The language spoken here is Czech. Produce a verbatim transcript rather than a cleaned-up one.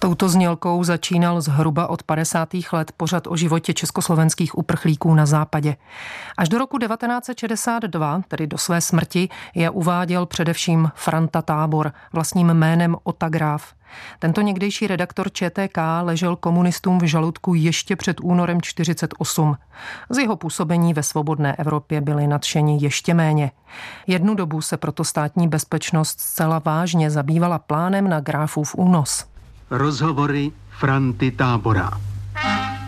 Touto znělkou začínal zhruba od padesátých let pořad o životě československých uprchlíků na západě. Až do roku devatenáct set šedesát dva, tedy do své smrti, je uváděl především Franta Tábor, vlastním jménem Ota Graf. Tento někdejší redaktor Č T K ležel komunistům v žaludku ještě před únorem čtyřicet osm. Z jeho působení ve svobodné Evropě byli nadšeni ještě méně. Jednu dobu se proto státní bezpečnost zcela vážně zabývala plánem na Grafův únos. Rozhovory Franty Tábora.